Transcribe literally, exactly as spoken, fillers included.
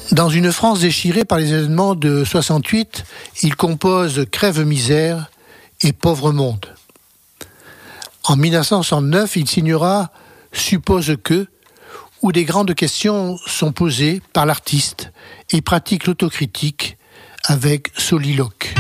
Dans une France déchirée par les événements de soixante-huit, il compose Crève-misère et Pauvre monde. En mille neuf cent soixante-neuf, il signera Suppose que, où des grandes questions sont posées par l'artiste et pratique l'autocritique avec Soliloque.